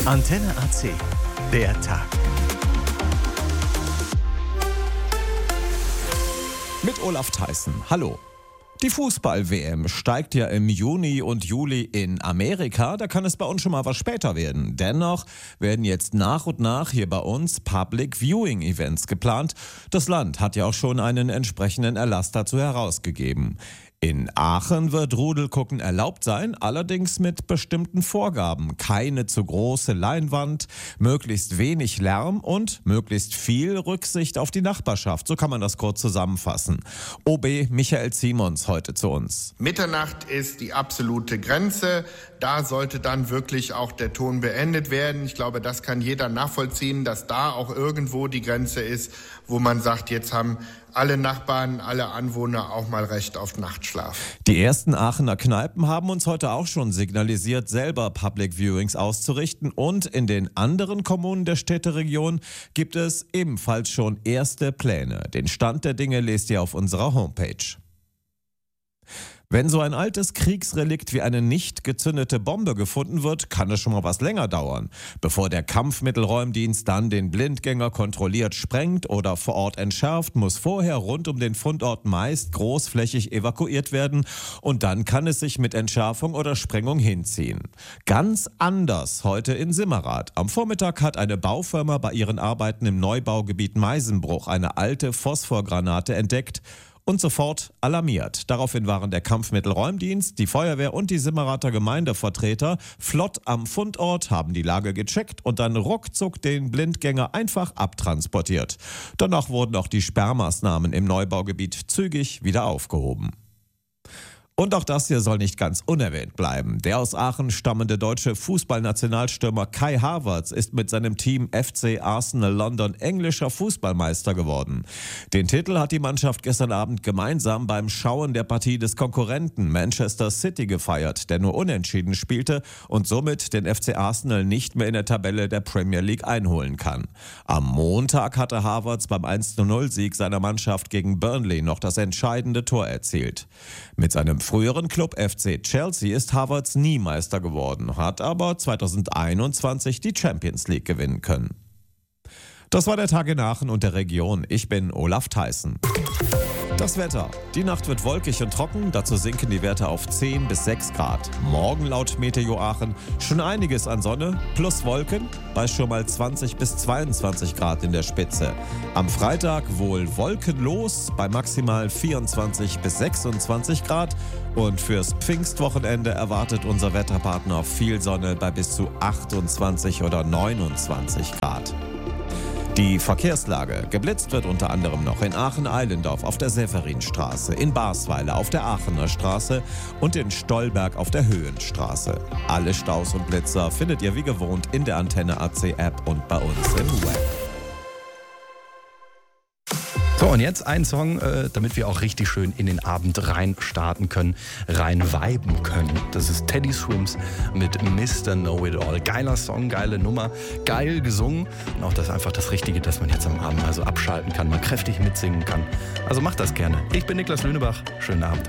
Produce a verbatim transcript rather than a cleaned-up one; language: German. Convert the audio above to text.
Antenne A C, der Tag. Mit Olaf Theissen. Hallo. Die Fußball-W M steigt ja im Juni und Juli in Amerika. Da kann es bei uns schon mal was später werden. Dennoch werden jetzt nach und nach hier bei uns Public Viewing Events geplant. Das Land hat ja auch schon einen entsprechenden Erlass dazu herausgegeben. In Aachen wird Rudelgucken erlaubt sein, allerdings mit bestimmten Vorgaben. Keine zu große Leinwand, möglichst wenig Lärm und möglichst viel Rücksicht auf die Nachbarschaft. So kann man das kurz zusammenfassen. O B Michael Simons heute zu uns. Mitternacht ist die absolute Grenze. Da sollte dann wirklich auch der Ton beendet werden. Ich glaube, das kann jeder nachvollziehen, dass da auch irgendwo die Grenze ist, wo man sagt, jetzt haben alle Nachbarn, alle Anwohner auch mal Recht auf Nachtschlaf. Die ersten Aachener Kneipen haben uns heute auch schon signalisiert, selber Public Viewings auszurichten. Und in den anderen Kommunen der Städteregion gibt es ebenfalls schon erste Pläne. Den Stand der Dinge lest ihr auf unserer Homepage. Wenn so ein altes Kriegsrelikt wie eine nicht gezündete Bombe gefunden wird, kann es schon mal was länger dauern. Bevor der Kampfmittelräumdienst dann den Blindgänger kontrolliert sprengt oder vor Ort entschärft, muss vorher rund um den Fundort meist großflächig evakuiert werden und dann kann es sich mit Entschärfung oder Sprengung hinziehen. Ganz anders heute in Simmerath. Am Vormittag hat eine Baufirma bei ihren Arbeiten im Neubaugebiet Meisenbruch eine alte Phosphorgranate entdeckt und sofort alarmiert. Daraufhin waren der Kampfmittelräumdienst, die Feuerwehr und die Simmerather Gemeindevertreter flott am Fundort, haben die Lage gecheckt und dann ruckzuck den Blindgänger einfach abtransportiert. Danach wurden auch die Sperrmaßnahmen im Neubaugebiet zügig wieder aufgehoben. Und auch das hier soll nicht ganz unerwähnt bleiben. Der aus Aachen stammende deutsche Fußballnationalstürmer Kai Havertz ist mit seinem Team F C Arsenal London englischer Fußballmeister geworden. Den Titel hat die Mannschaft gestern Abend gemeinsam beim Schauen der Partie des Konkurrenten Manchester City gefeiert, der nur unentschieden spielte und somit den F C Arsenal nicht mehr in der Tabelle der Premier League einholen kann. Am Montag hatte Havertz beim eins zu null Sieg seiner Mannschaft gegen Burnley noch das entscheidende Tor erzielt. Mit seinem früheren Club F C Chelsea ist Havertz nie Meister geworden, hat aber zweitausendeinundzwanzig die Champions League gewinnen können. Das war der Tag in Aachen und der Region. Ich bin Olaf Theissen. Das Wetter. Die Nacht wird wolkig und trocken, dazu sinken die Werte auf zehn bis sechs Grad. Morgen laut Meteo Aachen schon einiges an Sonne plus Wolken bei schon mal zwanzig bis zweiundzwanzig Grad in der Spitze. Am Freitag wohl wolkenlos bei maximal vierundzwanzig bis sechsundzwanzig Grad und fürs Pfingstwochenende erwartet unser Wetterpartner viel Sonne bei bis zu achtundzwanzig oder neunundzwanzig Grad. Die Verkehrslage. Geblitzt wird unter anderem noch in Aachen-Eilendorf auf der Severinstraße, in Basweiler auf der Aachener Straße und in Stolberg auf der Höhenstraße. Alle Staus und Blitzer findet ihr wie gewohnt in der Antenne A C App und bei uns im Web. So, und jetzt ein Song, äh, damit wir auch richtig schön in den Abend rein starten können, rein viben können. Das ist Teddy Swims mit Mister Know-It-All. Geiler Song, geile Nummer, geil gesungen. Und auch das ist einfach das Richtige, dass man jetzt am Abend mal so abschalten kann, mal kräftig mitsingen kann. Also macht das gerne. Ich bin Niklas Lünebach. Schönen Abend.